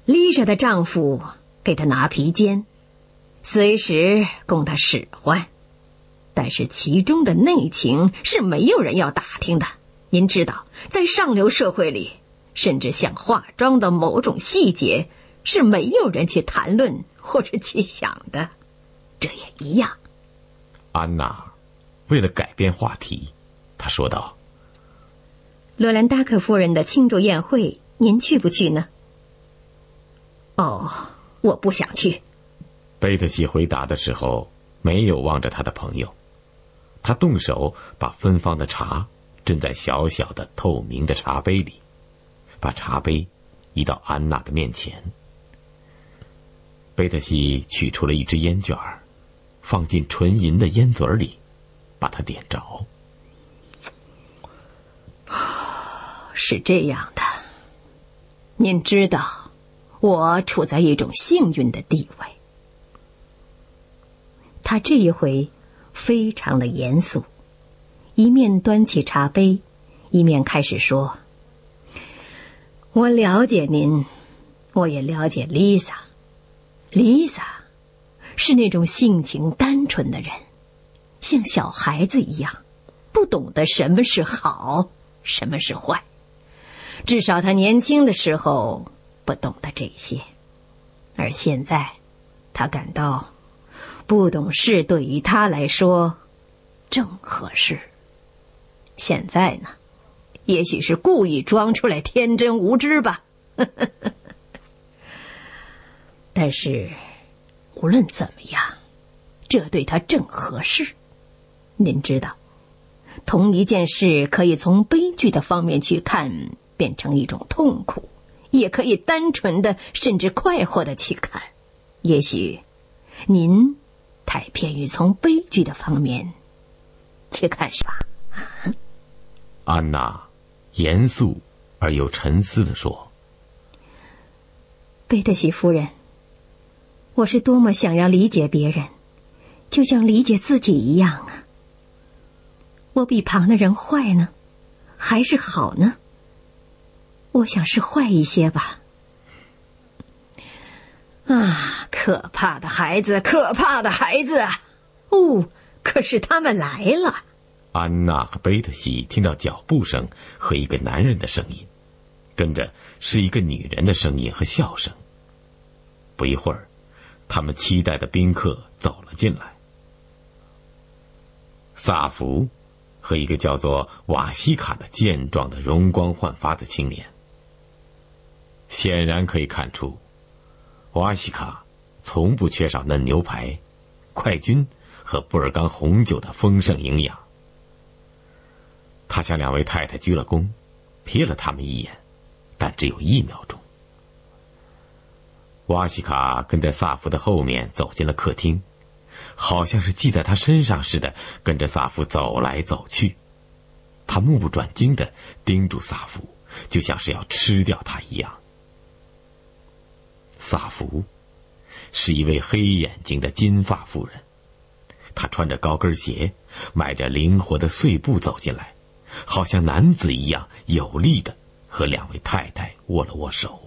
丽莎的丈夫给她拿皮鞭，随时供她使唤，但是其中的内情是没有人要打听的。您知道，在上流社会里，甚至像化妆的某种细节是没有人去谈论或是去想的，这也一样。 安娜为了改变话题，她说道： 罗兰达克夫人的庆祝宴会，您去不去呢？哦，我不想去。 贝特西回答的时候没有望着他的朋友，他动手把芬芳的茶斟在小小的透明的茶杯里，把茶杯移到安娜的面前。贝特西取出了一支烟卷，放进纯银的烟嘴里，把它点着。 是这样的，您知道，我处在一种幸运的地位。他这一回非常的严肃，一面端起茶杯，一面开始说：我了解您，我也了解丽莎。丽莎是那种性情单纯的人，像小孩子一样，不懂得什么是好，什么是坏。至少她年轻的时候不懂得这些，而现在她感到不懂事对于她来说正合适。现在呢，也许是故意装出来天真无知吧。但是无论怎么样，这对她正合适。您知道，同一件事可以从悲剧的方面去看，变成一种痛苦，也可以单纯的甚至快活的去看。也许您太偏于从悲剧的方面去看，是吧？ 安娜严肃而又沉思地说： 贝特西夫人，我是多么想要理解别人，就像理解自己一样啊。我比旁的人坏呢，还是好呢？我想是坏一些吧。啊，可怕的孩子，可怕的孩子啊！哦，可是他们来了。 安娜和贝特西听到脚步声和一个男人的声音，跟着是一个女人的声音和笑声。不一会儿，他们期待的宾客走了进来。萨福和一个叫做瓦西卡的健壮的容光焕发的青年。显然可以看出，瓦西卡从不缺少嫩牛排、快军和布尔冈红酒的丰盛营养。他向两位太太鞠了躬，瞥了他们一眼，但只有1秒钟。瓦西卡跟在萨福的后面走进了客厅，好像是系在他身上似的，跟着萨福走来走去。他目不转睛地盯住萨福，就像是要吃掉他一样。萨福是一位黑眼睛的金发妇人，她穿着高跟鞋，迈着灵活的碎步走进来，好像男子一样有力地和两位太太握了握手。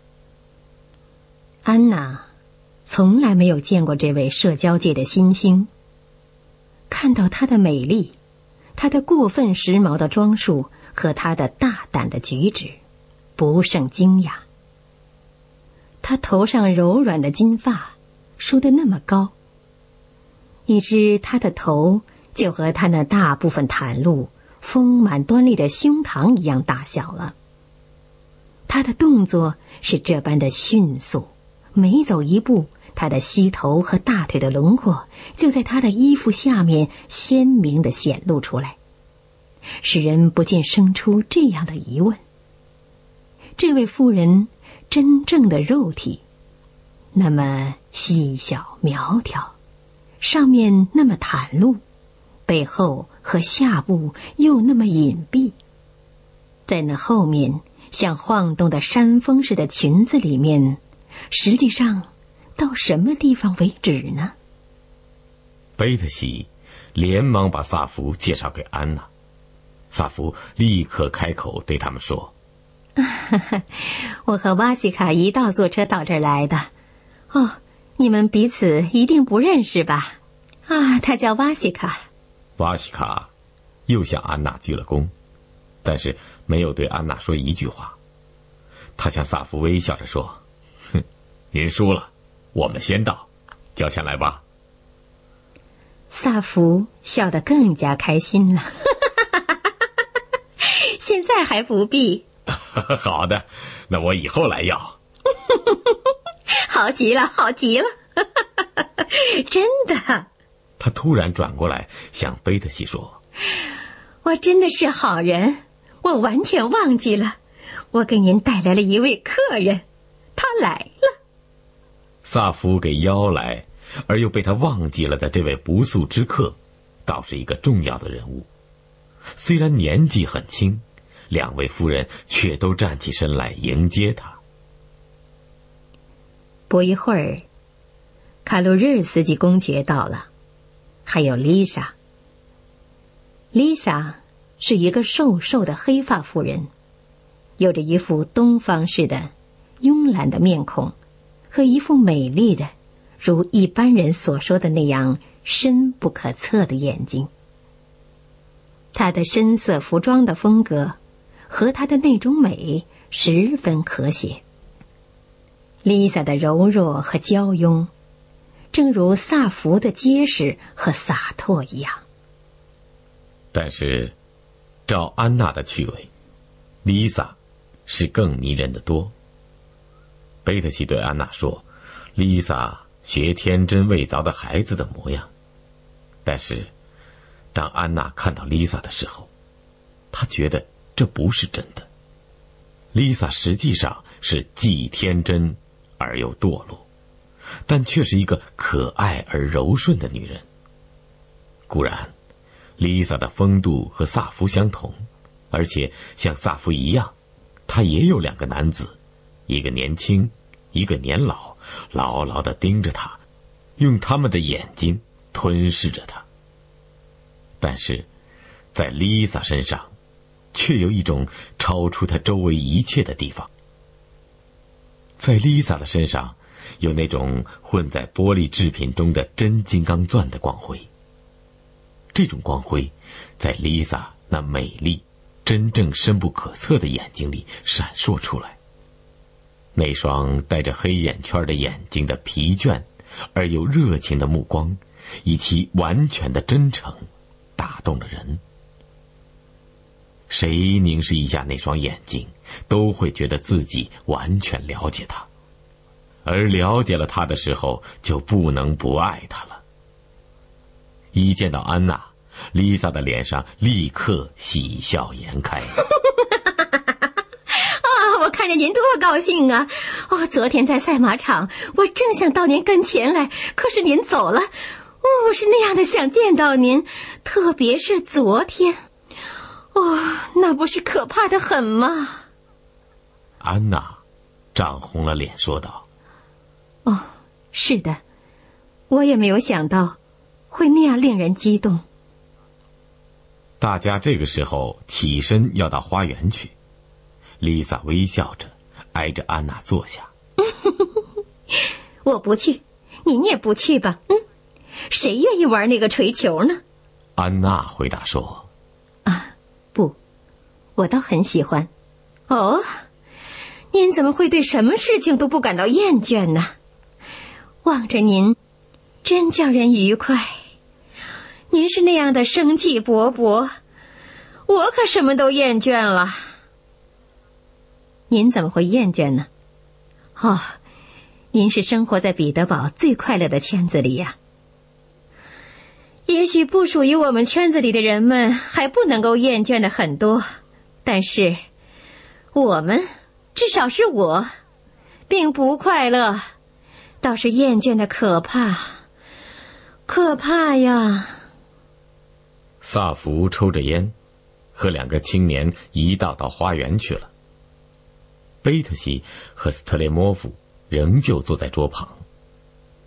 安娜从来没有见过这位社交界的新星，看到她的美丽，她的过分时髦的装束和她的大胆的举止，不胜惊讶。她头上柔软的金发梳得那么高，以致她的头就和她那大部分袒露、丰满端丽的胸膛一样大小了。她的动作是这般的迅速，每走一步，她的膝头和大腿的轮廓就在她的衣服下面鲜明地显露出来，使人不禁生出这样的疑问：这位妇人真正的肉体那么细小苗条，上面那么袒露，背后和下部又那么隐蔽，在那后面像晃动的山峰似的裙子里面，实际上到什么地方为止呢？ 贝特西连忙把萨福介绍给安娜，萨福立刻开口对他们说： 我和瓦西卡一道坐车到这儿来的。哦，你们彼此一定不认识吧？啊，他叫瓦西卡。 瓦西卡又向安娜鞠了躬，但是没有对安娜说一句话。他向萨福微笑着说：“哼，您输了，我们先到，交钱来吧。” 萨福笑得更加开心了。现在还不必。 好的，那我以后来要。 好极了，好极了。真的。 他突然转过来向贝特西说：“ 我真的是好人，我完全忘记了，我给您带来了一位客人，他来了。” 萨福给邀来而又被他忘记了的这位不速之客，倒是一个重要的人物。虽然年纪很轻，两位夫人却都站起身来迎接他。 不一会儿，卡路日斯基公爵到了，还有丽莎。丽莎是一个瘦瘦的黑发妇人，有着一副东方式的慵懒的面孔和一副美丽的如一般人所说的那样深不可测的眼睛。她的深色服装的风格和她的那种美十分和谐。丽莎的柔弱和娇慵，正如萨福的结实和洒脱一样。 但是，照安娜的趣味，丽莎是更迷人的多。贝特西对安娜说：“丽莎学天真未凿的孩子的模样。”但是，当安娜看到丽莎的时候，她觉得这不是真的。丽莎实际上是既天真而又堕落，但却是一个可爱而柔顺的女人。固然，丽莎的风度和萨福相同，而且像萨福一样，她也有两个男子，一个年轻，一个年老，牢牢地盯着她，用他们的眼睛吞噬着她。但是，在丽莎身上，却有一种超出她周围一切的地方。在丽莎的身上，有那种混在玻璃制品中的真金刚钻的光辉。这种光辉，在丽莎那美丽、真正深不可测的眼睛里闪烁出来。那双带着黑眼圈的眼睛的疲倦而又热情的目光，以其完全的真诚，打动了人。谁凝视一下那双眼睛，都会觉得自己完全了解他，而了解了他的时候，就不能不爱他了。一见到安娜，丽莎的脸上立刻喜笑颜开。 我看见您多高兴啊！昨天在赛马场，我正想到您跟前来，可是您走了。我是那样的想见到您，特别是昨天。那不是可怕的很吗？ 安娜涨红了脸说道：“ 是的，我也没有想到会那样令人激动。” 大家这个时候起身要到花园去。丽莎微笑着挨着安娜坐下。 我不去，您也不去吧。谁愿意玩那个锤球呢？ 安娜回答说：“ 不，我倒很喜欢。”您怎么会对什么事情都不感到厌倦呢？望着您，真叫人愉快。您是那样的生气勃勃，我可什么都厌倦了。您怎么会厌倦呢？您是生活在彼得堡最快乐的圈子里呀。也许不属于我们圈子里的人们还不能够厌倦的很多，但是我们，至少是我，并不快乐，倒是厌倦的可怕，可怕呀。 萨福抽着烟，和两个青年一道到花园去了。贝特西和斯特列莫夫仍旧坐在桌旁。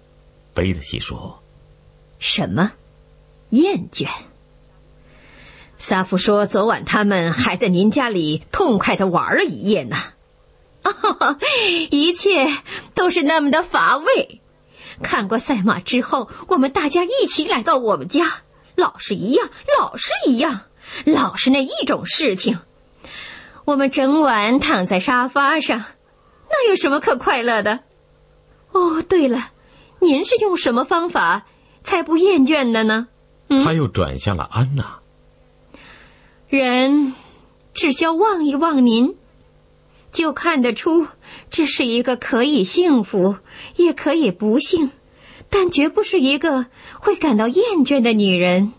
贝特西说：“ 什么？厌倦？ 萨福说昨晚他们还在您家里痛快地玩了一夜呢。一切都是那么的乏味。看过赛马之后，我们大家一起来到我们家，老是一样，老是那一种事情。我们整晚躺在沙发上，那有什么可快乐的？哦，对了，您是用什么方法才不厌倦的呢？ 他又转向了安娜。 人只需望一望您，就看得出这是一个可以幸福也可以不幸，但绝不是一个会感到厌倦的女人。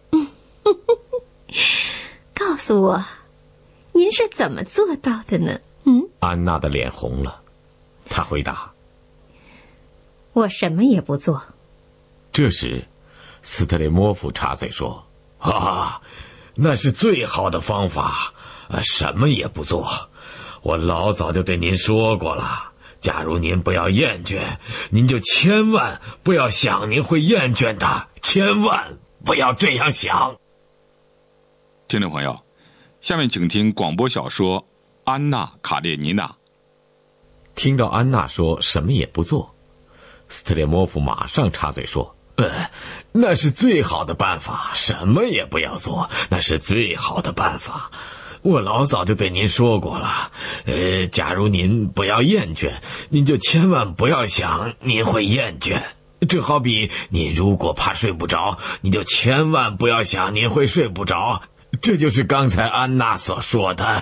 告诉我，您是怎么做到的呢？ 安娜的脸红了，她回答： 我什么也不做。 这时斯特列莫夫插嘴说：那是最好的方法，什么也不做。我老早就对您说过了，假如您不要厌倦，您就千万不要想您会厌倦的，千万不要这样想。 听众朋友，下面请听广播小说《安娜·卡列尼娜》。 听到安娜说什么也不做，斯特列莫夫马上插嘴说：那是最好的办法，什么也不要做，那是最好的办法。我老早就对您说过了，假如您不要厌倦，您就千万不要想您会厌倦。这好比您如果怕睡不着，你就千万不要想您会睡不着。这就是刚才安娜所说的。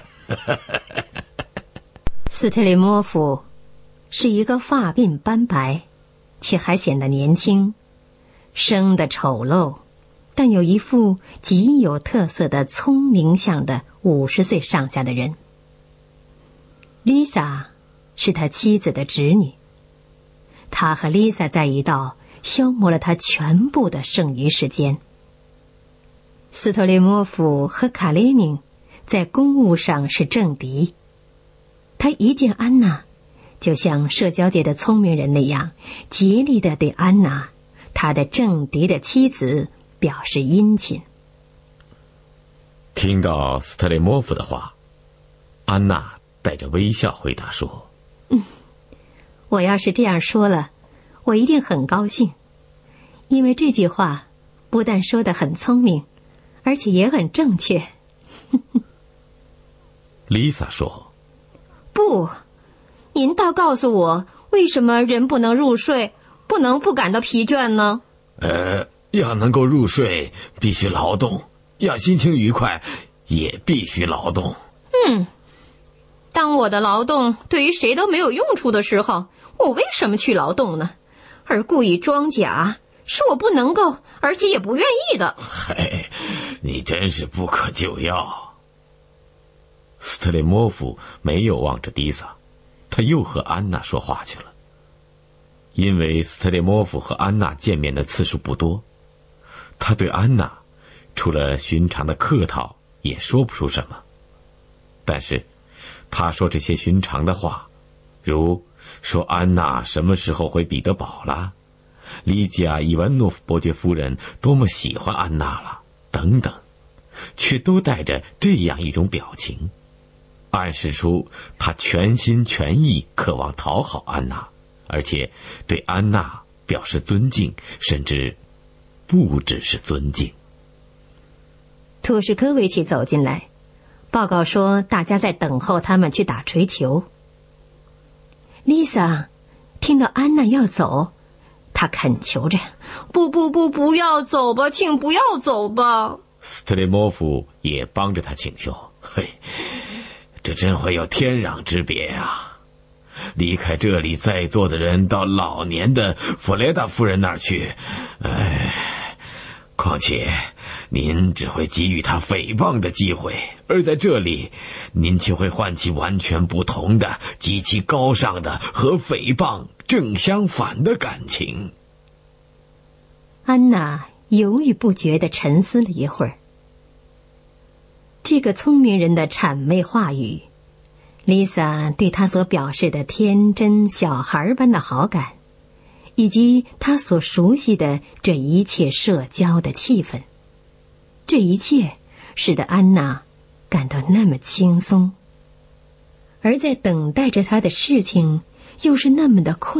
斯特列莫夫是一个发鬓斑白，却还显得年轻，生得丑陋，但有一副极有特色的聪明相的50岁上下的人。丽莎是他妻子的侄女，他和丽莎在一道消磨了他全部的剩余时间。斯特列莫夫和卡列宁在公务上是政敌，他一见安娜，就像社交界的聪明人那样，竭力地对安娜，他的政敌的妻子表示殷勤。 听到斯特列莫夫的话，安娜带着微笑回答说： 我要是这样说了，我一定很高兴，因为这句话不但说得很聪明，而且也很正确。 丽莎说： 不，您倒告诉我，为什么人不能入睡，不能不感到疲倦呢？ 要能够入睡，必须劳动；要心情愉快，也必须劳动。 当我的劳动对于谁都没有用处的时候，我为什么去劳动呢？而故意装假，是我不能够，而且也不愿意的。 你真是不可救药。斯特列莫夫没有望着丽莎，他又和安娜说话去了。因为斯特列莫夫和安娜见面的次数不多，他对安娜除了寻常的客套也说不出什么。但是他说这些寻常的话，如说安娜什么时候回彼得堡了，利吉亚·伊万诺夫伯爵夫人多么喜欢安娜了，等等，却都带着这样一种表情，暗示出他全心全意渴望讨好安娜，而且对安娜表示尊敬，甚至不只是尊敬。 图什科维奇走进来，报告说大家在等候他们去打槌球。丽莎听到安娜要走，她恳求着：不要走吧，请不要走吧。 斯特列莫夫也帮着他请求：这真会有天壤之别啊！离开这里在座的人到老年的弗雷达夫人那儿去，况且您只会给予他诽谤的机会，而在这里您却会唤起完全不同的极其高尚的和诽谤正相反的感情。 安娜犹豫不决地沉思了一会儿，这个聪明人的谄媚话语，丽莎对他所表示的天真小孩般的好感，以及他所熟悉的这一切社交的气氛，这一切使得安娜感到那么轻松，而在等待着她的事情又是那么的困